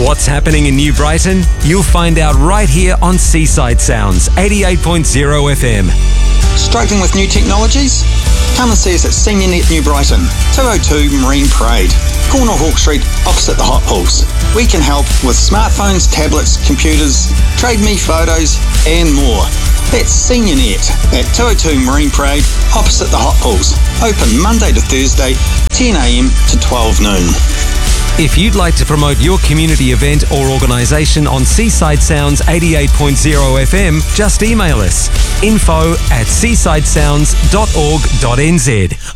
What's happening in New Brighton? You'll find out right here on Seaside Sounds, 88.0 FM. Struggling with new technologies? Come and see us at Senior Net New Brighton, 202 Marine Parade, corner Hawke Street, opposite the Hot Pools. We can help with smartphones, tablets, computers, trade me photos and more. That's Senior Net at 202 Marine Parade, opposite the Hot Pools. Open Monday to Thursday, 10 a.m. to 12 noon. If you'd like to promote your community event or organisation on Seaside Sounds 88.0 FM, just email us info@seasidesounds.org.nz.